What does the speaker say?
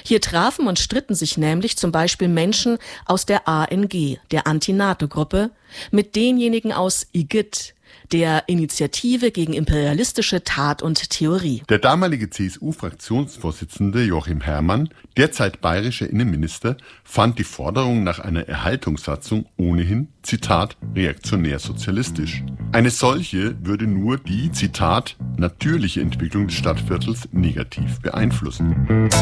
Hier trafen und stritten sich nämlich zum Beispiel Menschen aus der ANG, der Anti-NATO-Gruppe, mit denjenigen aus IGIT, der Initiative gegen imperialistische Tat und Theorie. Der damalige CSU-Fraktionsvorsitzende Joachim Herrmann, derzeit bayerischer Innenminister, fand die Forderung nach einer Erhaltungssatzung ohnehin, Zitat, reaktionär-sozialistisch. Eine solche würde nur die, Zitat, natürliche Entwicklung des Stadtviertels negativ beeinflussen.